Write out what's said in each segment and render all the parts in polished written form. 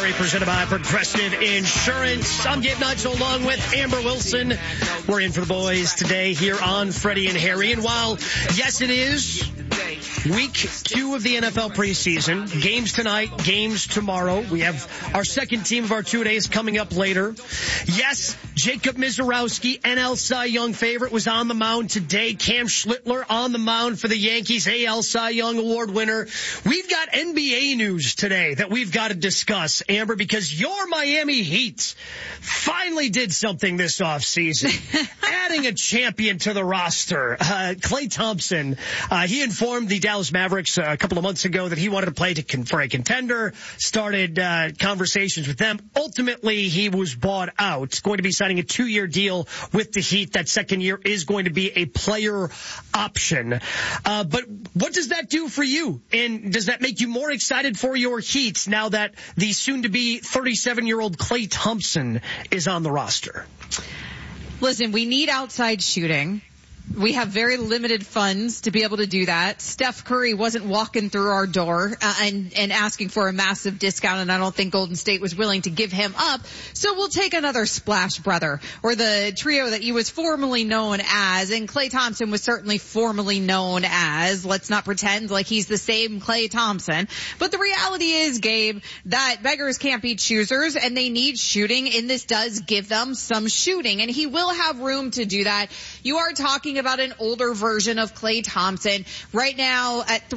Harry, presented by Progressive Insurance. I'm Gabe Nigel along with Amber Wilson. We're in for the boys today here on Freddie and Harry. And while, yes, it is week 2 of the NFL preseason, games tonight, games tomorrow. We have our second team of our 2 days coming up later. Yes, Jacob Misiorowski, NL Cy Young favorite, was on the mound today. Cam Schlittler on the mound for the Yankees, AL Cy Young Award winner. We've got NBA news today that we've got to discuss, Amber, because your Miami Heat finally did something this offseason, adding a champion to the roster. Klay Thompson, he informed the Dallas Mavericks a couple of months ago that he wanted to play for a contender, started conversations with them. Ultimately, he was bought out, going to be signing a 2-year deal with the Heat. That second year is going to be a player option. But what does that do for you? And does that make you more excited for your Heat now that the soon-to-be 37-year-old Klay Thompson is on the roster? Listen, we need outside shooting. We have very limited funds to be able to do that. Steph Curry wasn't walking through our door and asking for a massive discount, and I don't think Golden State was willing to give him up. So we'll take another Splash Brother, or the trio that he was formerly known as, and Klay Thompson was certainly formerly known as. Let's not pretend like he's the same Klay Thompson. But the reality is, Gabe, that beggars can't be choosers, and they need shooting, and this does give them some shooting, and he will have room to do that. You are talking about an older version of Klay Thompson. Right now at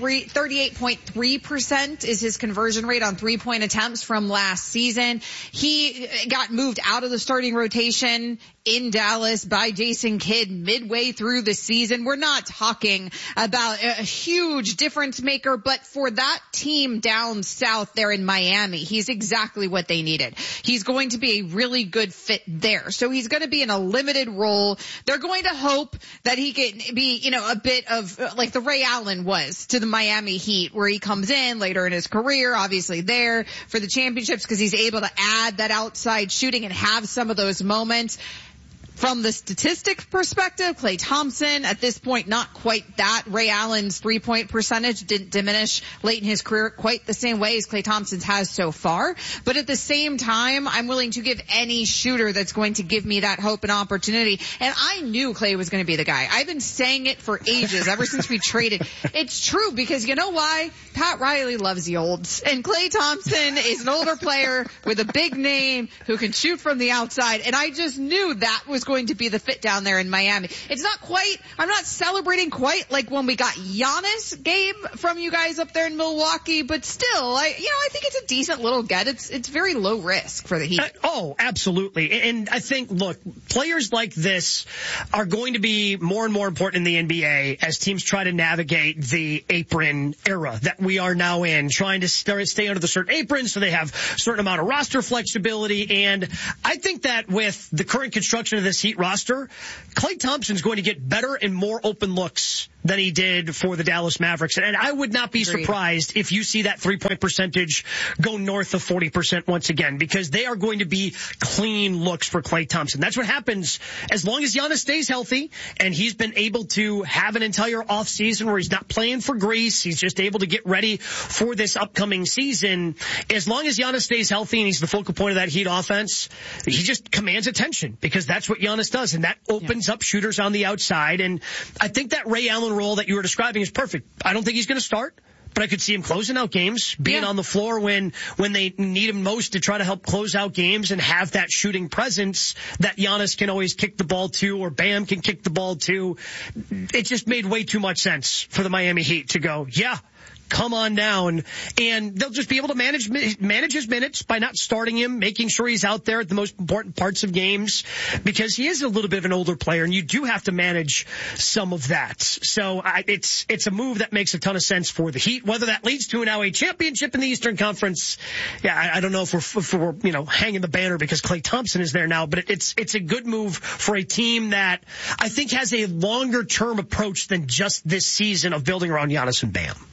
38.3% is his conversion rate on 3-point attempts from last season. He got moved out of the starting rotation in Dallas by Jason Kidd midway through the season. We're not talking about a huge difference maker, but for that team down south there in Miami, he's exactly what they needed. He's going to be a really good fit there. So he's going to be in a limited role. They're going to hope that he can be, a bit of like the Ray Allen was to the Miami Heat, where he comes in later in his career, obviously there for the championships because he's able to add that outside shooting and have some of those moments. From the statistics perspective, Klay Thompson, at this point, not quite that. Ray Allen's 3-point percentage didn't diminish late in his career quite the same way as Klay Thompson's has so far. But at the same time, I'm willing to give any shooter that's going to give me that hope and opportunity. And I knew Klay was going to be the guy. I've been saying it for ages, ever since we traded. It's true, because you know why? Pat Riley loves the olds. And Klay Thompson is an older player with a big name who can shoot from the outside. And I just knew that was going to be the fit down there in Miami. It's not quite, I'm not celebrating quite like when we got Giannis, Gabe, from you guys up there in Milwaukee, but still, I think it's a decent little get. It's very low risk for the Heat. Oh, absolutely. And I think, look, players like this are going to be more and more important in the NBA as teams try to navigate the apron era that we are now in, trying to stay under the certain apron so they have a certain amount of roster flexibility. And I think that with the current construction of this Heat roster, Klay Thompson's going to get better and more open looks than he did for the Dallas Mavericks. And I would not be surprised if you see that 3-point percentage go north of 40% once again, because they are going to be clean looks for Klay Thompson. That's what happens as long as Giannis stays healthy, and he's been able to have an entire offseason where he's not playing for Greece. He's just able to get ready for this upcoming season. As long as Giannis stays healthy and he's the focal point of that Heat offense, he just commands attention, because that's what Giannis does, and that opens up shooters on the outside. And I think that Ray Allen role that you were describing is perfect. I don't think he's going to start, but I could see him closing out games, being on the floor when they need him most to try to help close out games and have that shooting presence that Giannis can always kick the ball to, or Bam can kick the ball to. It just made way too much sense for the Miami Heat to go, come on down, and they'll just be able to manage his minutes by not starting him, making sure he's out there at the most important parts of games, because he is a little bit of an older player, and you do have to manage some of that. So it's a move that makes a ton of sense for the Heat. Whether that leads to now a championship in the Eastern Conference, I don't know if we're hanging the banner because Klay Thompson is there now, but it's a good move for a team that I think has a longer term approach than just this season of building around Giannis and Bam. Well, that's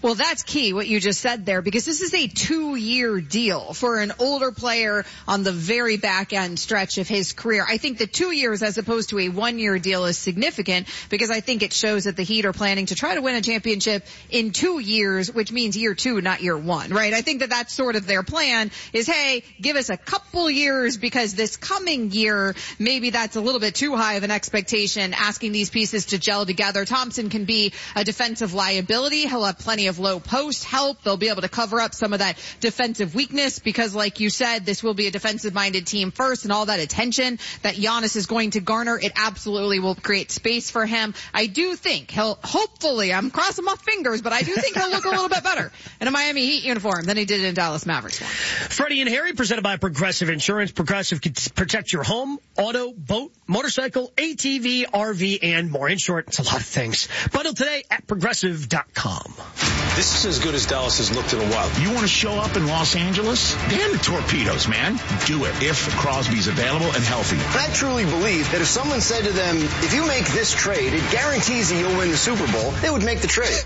key, what you just said there, because this is a 2-year deal for an older player on the very back end stretch of his career. I think the 2 years as opposed to a 1-year deal is significant because I think it shows that the Heat are planning to try to win a championship in 2 years, which means year 2, not year 1, right? I think that that's sort of their plan is, hey, give us a couple years because this coming year, maybe that's a little bit too high of an expectation, asking these pieces to gel together. Thompson can be a defensive liability. He'll have plenty of low post help. They'll be able to cover up some of that defensive weakness because, like you said, this will be a defensive-minded team first, and all that attention that Giannis is going to garner, it absolutely will create space for him. I do think he'll, hopefully, I'm crossing my fingers, but I do think he'll look a little bit better in a Miami Heat uniform than he did in Dallas Mavericks one. Freddie and Harry, presented by Progressive Insurance. Progressive can protect your home, auto, boat, motorcycle, ATV, RV, and more. In short, it's a lot of things. Bundle today at Progressive.com. This is as good as Dallas has looked in a while. You want to show up in Los Angeles? Damn the Torpedoes, man. Do it if Crosby's available and healthy. I truly believe that if someone said to them, if you make this trade, it guarantees that you'll win the Super Bowl, they would make the trade.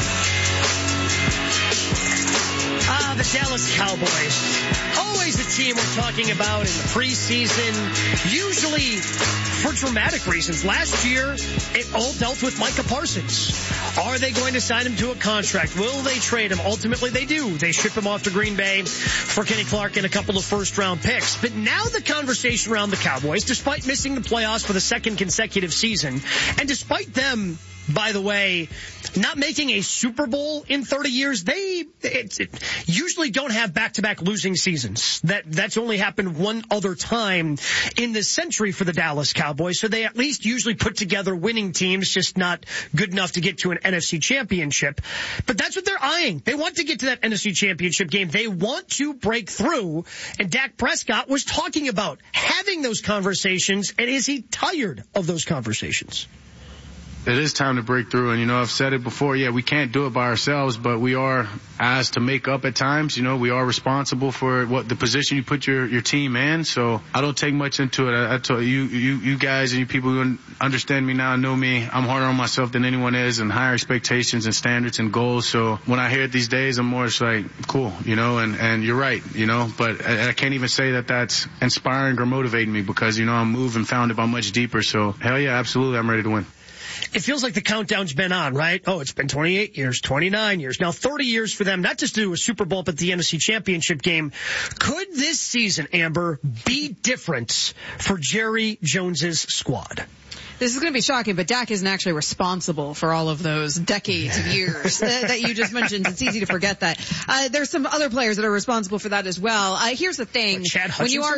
The Dallas Cowboys. Always a team we're talking about in the preseason, usually for dramatic reasons. Last year, it all dealt with Micah Parsons. Are they going to sign him to a contract? Will they trade him? Ultimately, they do. They ship him off to Green Bay for Kenny Clark and a couple of first-round picks. But now the conversation around the Cowboys, despite missing the playoffs for the second consecutive season, and despite them, by the way, not making a Super Bowl in 30 years, they usually don't have back-to-back losing seasons. That's only happened one other time in this century for the Dallas Cowboys. So they at least usually put together winning teams, just not good enough to get to an NFC championship. But that's what they're eyeing. They want to get to that NFC championship game. They want to break through. And Dak Prescott was talking about having those conversations. And is he tired of those conversations? It is time to break through. And, I've said it before. Yeah, we can't do it by ourselves, but we are asked to make up at times. We are responsible for what the position you put your team in. So I don't take much into it. I told you guys and you people who understand me now know me. I'm harder on myself than anyone is and higher expectations and standards and goals. So when I hear it these days, I'm more just like, cool, and you're right, but I can't even say that that's inspiring or motivating me because, I'm moved and founded by much deeper. So hell yeah, absolutely. I'm ready to win. It feels like the countdown's been on, right? Oh, it's been 28 years, 29 years, now 30 years for them, not just to do a Super Bowl, but the NFC Championship game. Could this season, Amber, be different for Jerry Jones's squad? This is going to be shocking, but Dak isn't actually responsible for all of those decades of years that you just mentioned. It's easy to forget that. There's some other players that are responsible for that as well. Here's the thing. Chad when you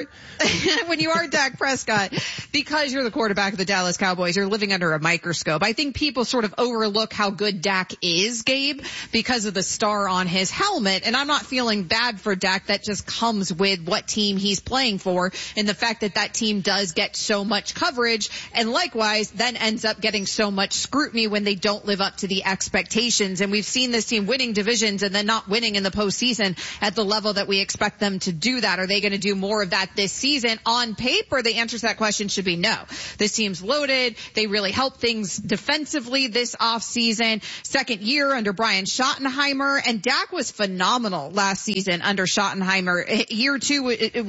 are Dak Prescott, because you're the quarterback of the Dallas Cowboys, you're living under a microscope. I think people sort of overlook how good Dak is, Gabe, because of the star on his helmet. And I'm not feeling bad for Dak. That just comes with what team he's playing for and the fact that team does get so much coverage. And likewise, then ends up getting so much scrutiny when they don't live up to the expectations. And we've seen this team winning divisions and then not winning in the postseason at the level that we expect them to do that. Are they going to do more of that this season? On paper, the answer to that question should be no. This team's loaded. They really helped things defensively this offseason. Second year under Brian Schottenheimer, and Dak was phenomenal last season under Schottenheimer. Year two,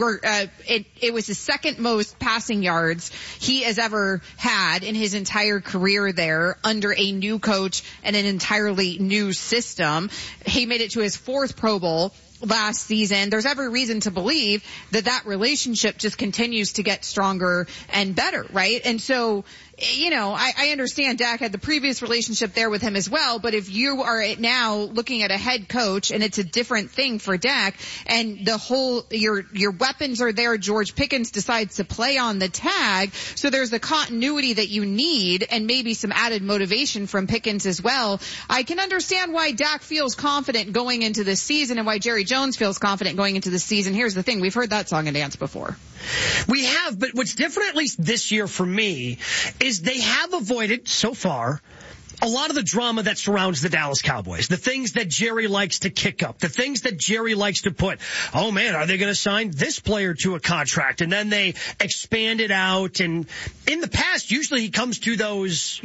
it was the second most passing yards he has ever had in his entire career there under a new coach and an entirely new system. He made it to his 4th Pro Bowl last season. There's every reason to believe that relationship just continues to get stronger and better, right? And so, I understand Dak had the previous relationship there with him as well, but if you are now looking at a head coach and it's a different thing for Dak and the whole, your weapons are there, George Pickens decides to play on the tag, so there's the continuity that you need and maybe some added motivation from Pickens as well. I can understand why Dak feels confident going into this season and why Jerry Jones feels confident going into the season. Here's the thing. We've heard that song and dance before. We have, but what's different, at least this year for me, is they have avoided, so far, a lot of the drama that surrounds the Dallas Cowboys, the things that Jerry likes to kick up, the things that Jerry likes to put, oh man, are they going to sign this player to a contract? And then they expand it out. And in the past, usually he comes to those,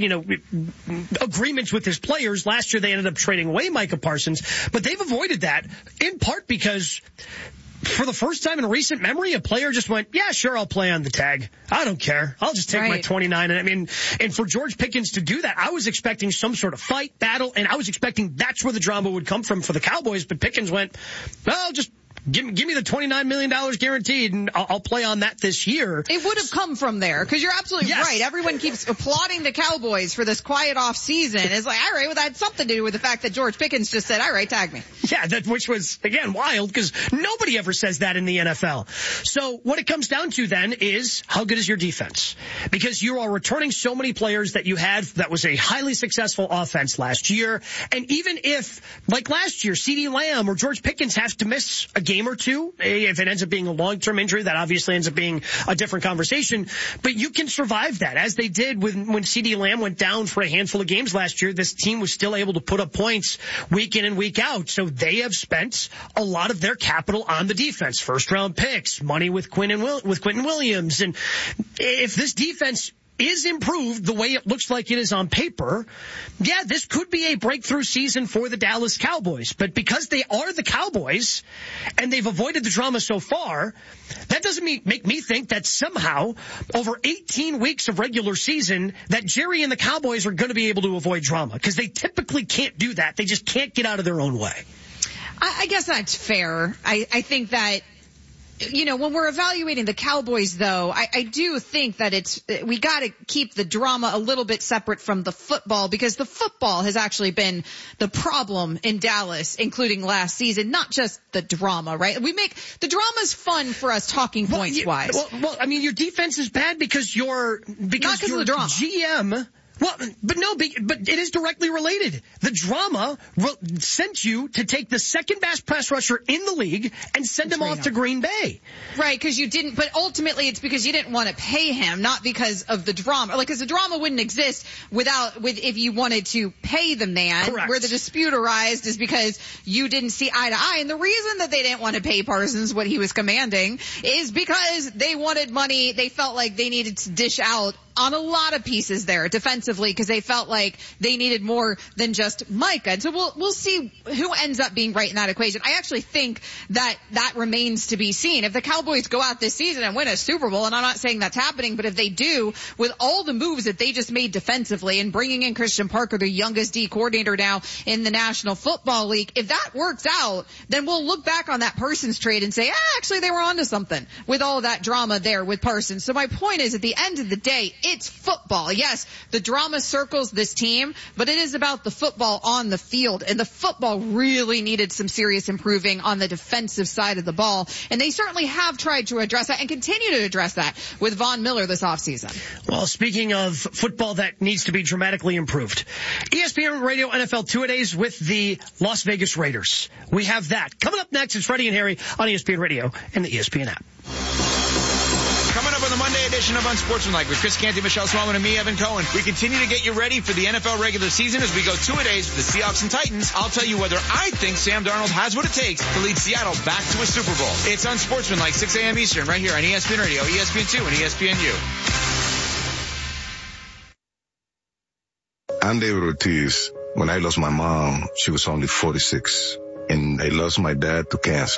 agreements with his players. Last year, they ended up trading away Micah Parsons, but they've avoided that in part because for the first time in recent memory, a player just went, yeah, sure, I'll play on the tag. I don't care. I'll just take my 29. And for George Pickens to do that, I was expecting some sort of fight, battle, and I was expecting that's where the drama would come from for the Cowboys. But Pickens went, well, just give me the $29 million guaranteed, and I'll play on that this year. It would have come from there, because you're absolutely right. Everyone keeps applauding the Cowboys for this quiet off season. It's like, all right, well, that had something to do with the fact that George Pickens just said, all right, tag me. Yeah, which was, again, wild, because nobody ever says that in the NFL. So what it comes down to then is, how good is your defense? Because you are returning so many players that you had that was a highly successful offense last year. And even if, like last year, CeeDee Lamb or George Pickens have to miss a game or two, if it ends up being a long-term injury, that obviously ends up being a different conversation. But you can survive that, as they did when CeeDee Lamb went down for a handful of games last year. This team was still able to put up points week in and week out. So they have spent a lot of their capital on the defense. First-round picks, money with Quentin Williams. And if this defense is improved the way it looks like it is on paper, yeah, this could be a breakthrough season for the Dallas Cowboys. But because they are the Cowboys and they've avoided the drama so far, that doesn't make me think that somehow over 18 weeks of regular season that Jerry and the Cowboys are going to be able to avoid drama, because they typically can't do that. They just can't get out of their own way. I guess that's fair. I think that, when we're evaluating the Cowboys, though, I do think that we got to keep the drama a little bit separate from the football, because the football has actually been the problem in Dallas, including last season, not just the drama, right? The drama's fun for us talking points wise. Well, your defense is bad because your GM. Well, but it is directly related. The drama sent you to take the second best pass rusher in the league and send him off to Green Bay. Right, because you didn't, but ultimately it's because you didn't want to pay him, not because of the drama. Like, because the drama wouldn't exist if you wanted to pay the man. Correct. Where the dispute arised is because you didn't see eye to eye. And the reason that they didn't want to pay Parsons what he was commanding is because they wanted money. They felt like they needed to dish out on a lot of pieces there defensively, because they felt like they needed more than just Micah. And so we'll see who ends up being right in that equation. I actually think that remains to be seen. If the Cowboys go out this season and win a Super Bowl, and I'm not saying that's happening, but if they do, with all the moves that they just made defensively and bringing in Christian Parker, the youngest D coordinator now in the National Football League, if that works out, then we'll look back on that Parsons trade and say, actually they were onto something with all that drama there with Parsons. So my point is, at the end of the day, it's football. Yes, the drama circles this team, but it is about the football on the field. And the football really needed some serious improving on the defensive side of the ball. And they certainly have tried to address that and continue to address that with Von Miller this offseason. Well, speaking of football that needs to be dramatically improved, ESPN Radio NFL Two-A-Days with the Las Vegas Raiders. We have that. Coming up next, it's Freddie and Harry on ESPN Radio and the ESPN app. Coming up on the Monday edition of Unsportsmanlike with Chris Canty, Michelle Swellman, and me, Evan Cohen. We continue to get you ready for the NFL regular season as we go two-a-days with the Seahawks and Titans. I'll tell you whether I think Sam Darnold has what it takes to lead Seattle back to a Super Bowl. It's Unsportsmanlike, 6 a.m. Eastern, right here on ESPN Radio, ESPN2, and ESPNU. I'm David Ortiz. When I lost my mom, she was only 46, and I lost my dad to cancer.